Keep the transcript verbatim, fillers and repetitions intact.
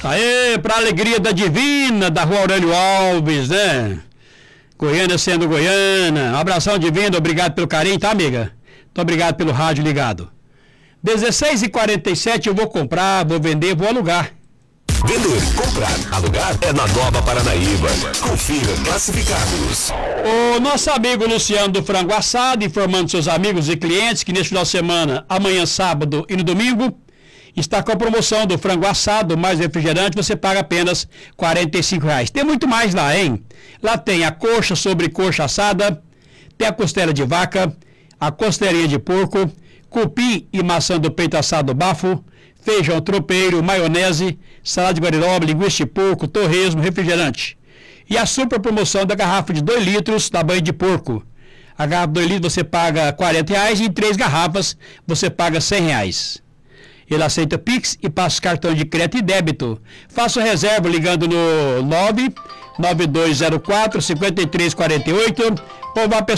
Aê, pra alegria da Divina, da Rua Aurélio Alves, né? Goiânia sendo Goiânia. Um abração, Divina, obrigado pelo carinho, tá, amiga? Muito obrigado pelo rádio ligado. dezesseis e quarenta e sete, eu vou comprar, vou vender, vou alugar. Vender, comprar, alugar é na Nova Paranaíba. Confira classificados. O nosso amigo Luciano do Frango Assado, informando seus amigos e clientes que neste final de semana, amanhã, sábado e no domingo, está com a promoção do frango assado mais refrigerante, você paga apenas quarenta e cinco reais. Tem muito mais lá, hein? Lá tem a coxa sobre coxa assada, tem a costela de vaca, a costelinha de porco, cupim e maçã do peito assado bafo, feijão tropeiro, maionese, salada de guariroba, linguiça de porco, torresmo, refrigerante. E a super promoção da garrafa de dois litros da banha de porco. A garrafa de dois litros você paga quarenta reais e em três garrafas você paga cem reais. Ele aceita Pix e passa os cartões de crédito e débito. Faça reserva ligando no nove nove dois zero quatro cinco três quatro oito ou vá